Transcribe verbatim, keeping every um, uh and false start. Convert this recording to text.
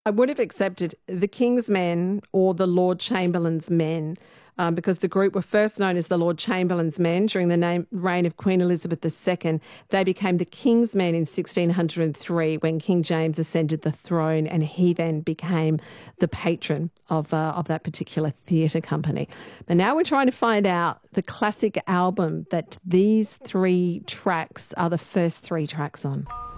I would have accepted the King's Men or the Lord Chamberlain's Men, um, because the group were first known as the Lord Chamberlain's Men during the name, reign of Queen Elizabeth the Second. They became the King's Men in sixteen oh three when King James ascended the throne, and he then became the patron of uh, of that particular theatre company. But now we're trying to find out the classic album that these three tracks are the first three tracks on.